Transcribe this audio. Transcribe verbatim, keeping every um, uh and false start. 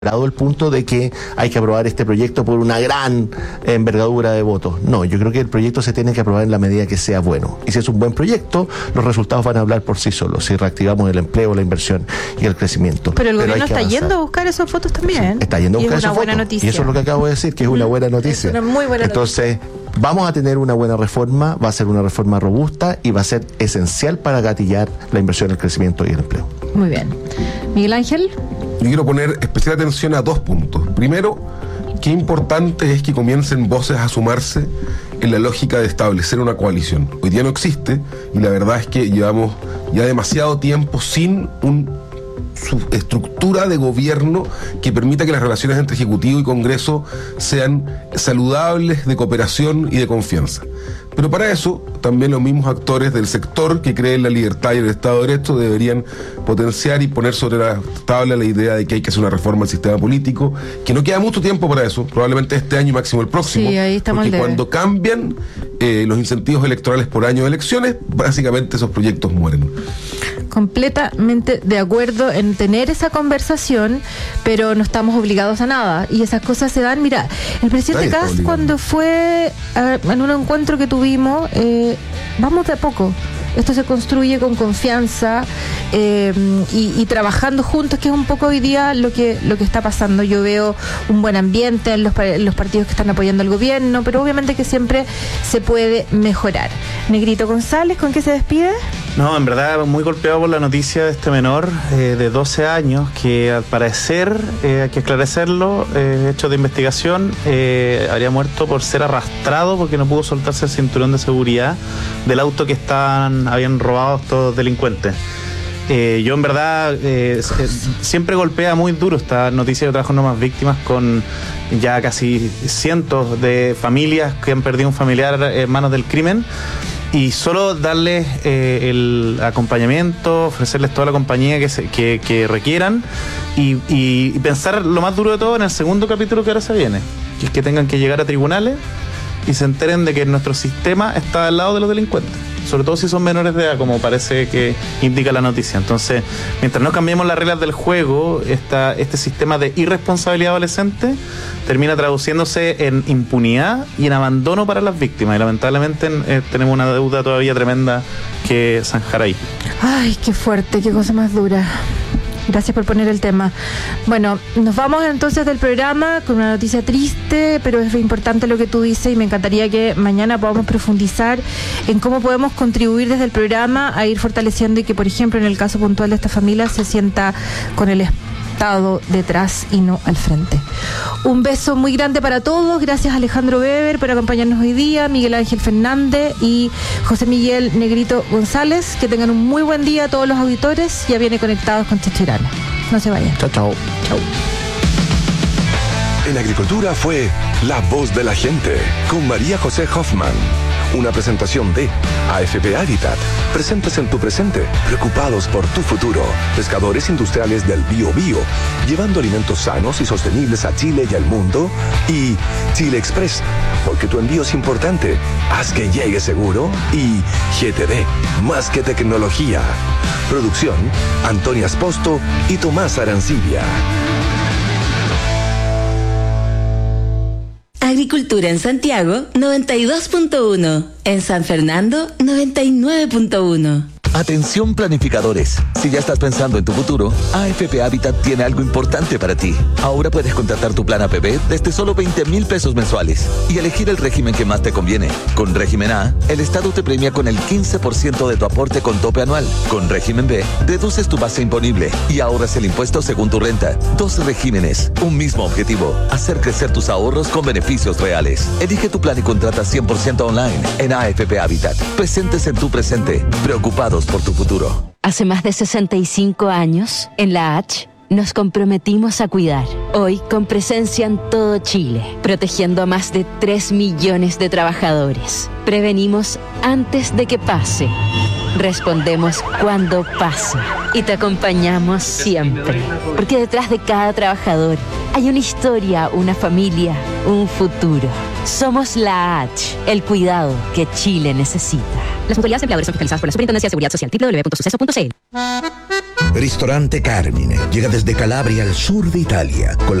el punto de que hay que aprobar este proyecto por una gran envergadura de votos. No, yo creo que el proyecto se tiene que aprobar en la medida que sea bueno. Y si es un buen proyecto, los resultados van a hablar por sí solos, si reactivamos el empleo, la inversión y el crecimiento. Pero el Pero gobierno está avanzar. yendo a buscar esos votos también. Sí, está yendo a buscar y es esos una buena votos. noticia. Y eso es lo que acabo de decir, que es una buena noticia. Es una muy buena Entonces, noticia. vamos a tener una buena reforma, va a ser una reforma robusta y va a ser esencial para gatillar la inversión, el crecimiento y el empleo. Muy bien. Miguel Ángel. Yo quiero poner especial atención a dos puntos. Primero, qué importante es que comiencen voces a sumarse en la lógica de establecer una coalición. Hoy día no existe y la verdad es que llevamos ya demasiado tiempo sin una estructura de gobierno que permita que las relaciones entre Ejecutivo y Congreso sean saludables, de cooperación y de confianza. Pero para eso, también los mismos actores del sector que creen en la libertad y el Estado de Derecho deberían potenciar y poner sobre la tabla la idea de que hay que hacer una reforma al sistema político, que no queda mucho tiempo para eso, probablemente este año y máximo el próximo. Sí, ahí estamos porque cuando cambian eh, los incentivos electorales por año de elecciones, básicamente esos proyectos mueren. Completamente de acuerdo en tener esa conversación, pero no estamos obligados a nada. Y esas cosas se dan. Mira, el presidente Kast, cuando fue a, en un encuentro que tuvimos, eh, vamos de a poco. Esto se construye con confianza eh, y, y trabajando juntos, que es un poco hoy día lo que lo que está pasando. Yo veo un buen ambiente en los, en los partidos que están apoyando al gobierno, pero obviamente que siempre se puede mejorar. Negrito González, ¿con qué se despide? No, en verdad muy golpeado por la noticia de este menor eh, de doce años que al parecer, eh, hay que esclarecerlo, eh, hechos de investigación, eh, habría muerto por ser arrastrado porque no pudo soltarse el cinturón de seguridad del auto que estaban, habían robado estos delincuentes. Eh, yo en verdad eh, siempre golpea muy duro esta noticia. Yo trabajo en No Más Víctimas con ya casi cientos de familias que han perdido un familiar en manos del crimen. Y solo darles eh, el acompañamiento, ofrecerles toda la compañía que, se, que, que requieran y, y, y pensar lo más duro de todo en el segundo capítulo que ahora se viene, que es que tengan que llegar a tribunales y se enteren de que nuestro sistema está al lado de los delincuentes, sobre todo si son menores de edad, como parece que indica la noticia. Entonces, mientras no cambiemos las reglas del juego, esta, este sistema de irresponsabilidad adolescente termina traduciéndose en impunidad y en abandono para las víctimas. Y lamentablemente eh, tenemos una deuda todavía tremenda que zanjar ahí. Ay, qué fuerte, qué cosa más dura. Gracias por poner el tema. Bueno, nos vamos entonces del programa con una noticia triste, pero es importante lo que tú dices y me encantaría que mañana podamos profundizar en cómo podemos contribuir desde el programa a ir fortaleciendo y que, por ejemplo, en el caso puntual de esta familia se sienta con el Estado detrás y no al frente. Un beso muy grande para todos. Gracias Alejandro Weber por acompañarnos hoy día, Miguel Ángel Fernández y José Miguel Negrito González. Que tengan un muy buen día a todos los auditores. Ya viene Conectados con Chachirana. No se vayan. Chao, chao. Chao. En Agricultura fue La Voz de la Gente con María José Hoffman. Una presentación de A F P Habitat. Presentes en tu presente, preocupados por tu futuro. Pescadores industriales del Bío Bío, llevando alimentos sanos y sostenibles a Chile y al mundo. Y Chile Express, porque tu envío es importante. Haz que llegue seguro. Y G T D, más que tecnología. Producción, Antonia Esposto y Tomás Arancibia. Agricultura en Santiago, noventa y dos punto uno. En San Fernando, noventa y nueve punto uno. Atención planificadores, si ya estás pensando en tu futuro, A F P Habitat tiene algo importante para ti. Ahora puedes contratar tu plan A P B desde solo veinte mil pesos mensuales y elegir el régimen que más te conviene. Con régimen A, el Estado te premia con el quince por ciento de tu aporte con tope anual. Con régimen B, deduces tu base imponible y ahorras el impuesto según tu renta. Dos regímenes, un mismo objetivo, hacer crecer tus ahorros con beneficios reales. Elige tu plan y contrata cien por ciento online en A F P Habitat. Presentes en tu presente, preocupados por tu futuro. Hace más de sesenta y cinco años, en la H, nos comprometimos a cuidar. Hoy, con presencia en todo Chile, protegiendo a más de tres millones de trabajadores. Prevenimos antes de que pase. Respondemos cuando pasa. Y te acompañamos siempre. Porque detrás de cada trabajador Hay una historia, una familia, un futuro. Somos la H, el cuidado que Chile necesita. Las mutualidades de empleadores son fiscalizadas por la Superintendencia de Seguridad Social. doble u doble u doble u punto suceso punto c l. Ristorante Carmine llega desde Calabria al sur de Italia con